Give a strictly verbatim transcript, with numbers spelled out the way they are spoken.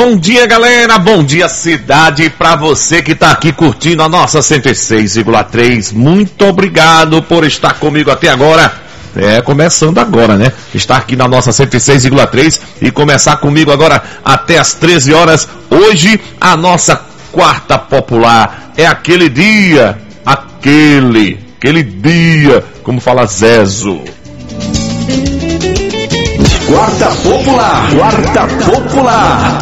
Bom dia, galera, bom dia, cidade, pra você que tá aqui curtindo a nossa cento e seis vírgula três, muito obrigado por estar comigo até agora. É, começando agora, né? Estar aqui na nossa cento e seis vírgula três e começar comigo agora até as treze horas. Hoje, a nossa quarta popular é aquele dia, aquele, aquele dia, como fala Zezo. Quarta popular, quarta popular.